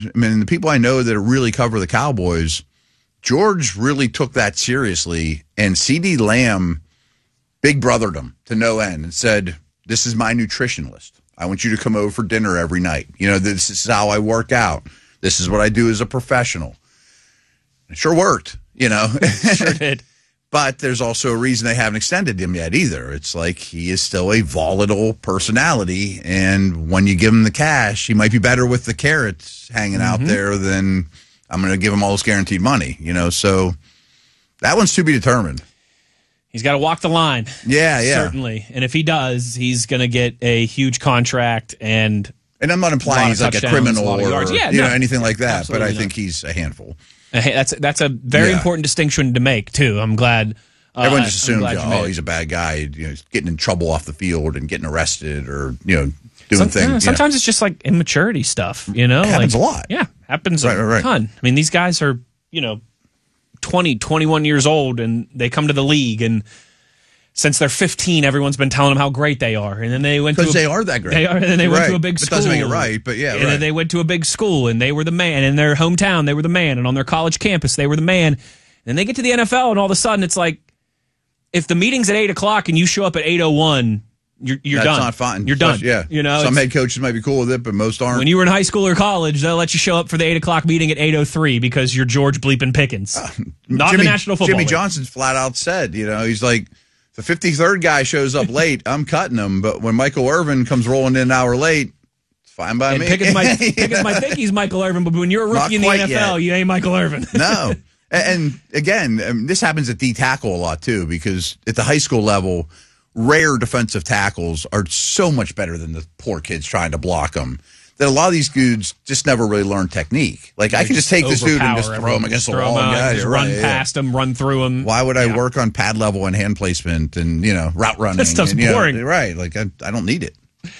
I mean, the people I know that really cover the Cowboys, George really took that seriously, and CeeDee Lamb big brothered him to no end and said, "This is my nutritionalist. I want you to come over for dinner every night. You know, this is how I work out. This is what I do as a professional." It sure worked, you know. Sure did. But there's also a reason they haven't extended him yet either. It's like he is still a volatile personality, and when you give him the cash, he might be better with the carrots hanging out there than I'm going to give him all this guaranteed money, you know. So that one's to be determined. He's got to walk the line. Yeah. Certainly. And if he does, he's going to get a huge contract and I'm not implying he's like a criminal or anything like that, but I think he's a handful. That's a very important distinction to make, too. I'm glad. Everyone just assumes, he's a bad guy. You know, he's getting in trouble off the field and getting arrested or, doing things. Sometimes it's just like immaturity stuff, you know? It happens a lot. Yeah, happens a ton. I mean, these guys are, 20, 21 years old, and they come to the league, and since they're 15, everyone's been telling them how great they are. And then they went to they are that great. They are, and then they went to a big school. It doesn't make it right, but yeah, and then they went to a big school, and they were the man. In their hometown, they were the man. And on their college campus, they were the man. And then they get to the NFL, and all of a sudden, it's like, if the meeting's at 8 o'clock and you show up at 8:01, you're done. That's not fine. You're done. Yeah. Some head coaches might be cool with it, but most aren't. When you were in high school or college, they'll let you show up for the 8 o'clock meeting at 8:03 because you're George bleeping Pickens. Not the National Football Jimmy League. Johnson's flat out said, he's like, the 53rd guy shows up late, I'm cutting him. But when Michael Irvin comes rolling in an hour late, it's fine by me. Pickens might think he's Michael Irvin, but when you're a rookie in the NFL, you ain't Michael Irvin. No. And again, this happens at D tackle a lot too, because at the high school level, rare defensive tackles are so much better than the poor kids trying to block them that a lot of these dudes just never really learn technique. Like, I can just take this dude and just throw him against the wall. Just run past him, run through him. Why would I work on pad level and hand placement and, route running? That stuff's boring. Right. Like, I don't need it.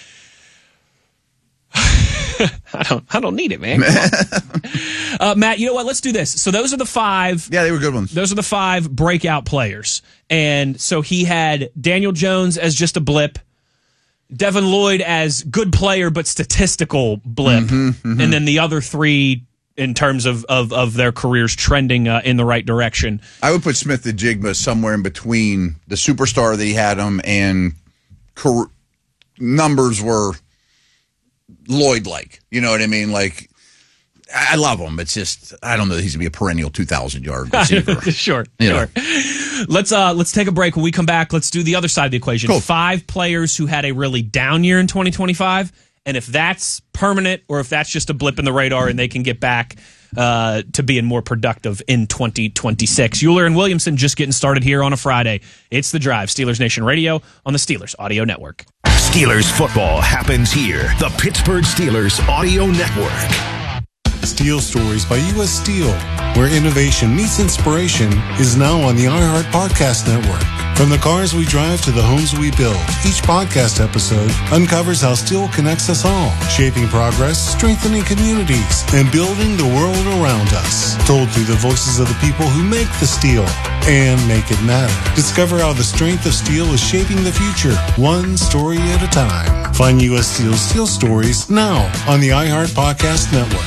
I don't need it, man. Matt, you know what? Let's do this. So those are the 5. Yeah, they were good ones. Those are the 5 breakout players. And so he had Daniel Jones as just a blip, Devin Lloyd as good player but statistical blip, and then the other 3 in terms of their careers trending in the right direction. I would put Smith-Njigba somewhere in between the superstar that he had him and numbers were Lloyd-like. You know what I mean? Like, I love him. It's just, I don't know that he's going to be a perennial 2,000-yard receiver. Sure. Let's take a break. When we come back, let's do the other side of the equation. Cool. 5 players who had a really down year in 2025, and if that's permanent or if that's just a blip in the radar and they can get back to being more productive in 2026. Euler and Williamson just getting started here on a Friday. It's The Drive, Steelers Nation Radio on the Steelers Audio Network. Steelers football happens here. The Pittsburgh Steelers Audio Network. Steel Stories by U.S. Steel, where innovation meets inspiration, is now on the iHeart Podcast Network. From the cars we drive to the homes we build, each podcast episode uncovers how steel connects us all, shaping progress, strengthening communities, and building the world around us. Told through the voices of the people who make the steel and make it matter. Discover how the strength of steel is shaping the future, one story at a time. Find U.S. Steel's Steel Stories now on the iHeart Podcast Network.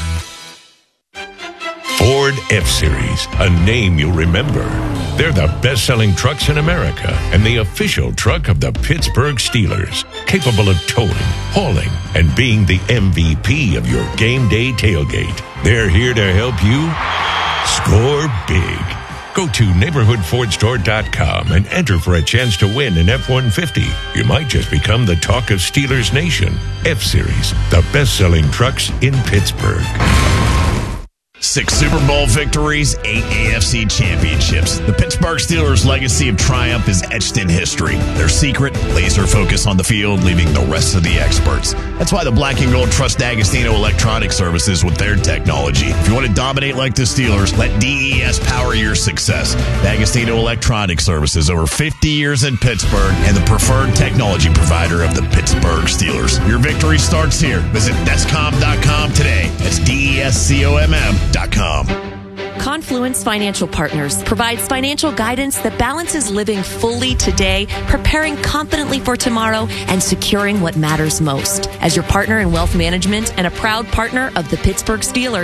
Ford F-Series, a name you'll remember. They're the best-selling trucks in America and the official truck of the Pittsburgh Steelers, capable of towing, hauling, and being the MVP of your game day tailgate. They're here to help you score big. Go to neighborhoodfordstore.com and enter for a chance to win an F-150. You might just become the talk of Steelers Nation. F-Series, the best-selling trucks in Pittsburgh. 6 Super Bowl victories, 8 AFC championships. The Pittsburgh Steelers' legacy of triumph is etched in history. Their secret, laser focus on the field, leaving the rest of the experts. That's why the Black and Gold trust D'Agostino Electronic Services with their technology. If you want to dominate like the Steelers, let DES power your success. D'Agostino Electronic Services, over 50 years in Pittsburgh, and the preferred technology provider of the Pittsburgh Steelers. Your victory starts here. Visit Descom.com today. That's DESCOMM.com. Confluence Financial Partners provides financial guidance that balances living fully today, preparing confidently for tomorrow, and securing what matters most. As your partner in wealth management and a proud partner of the Pittsburgh Steelers,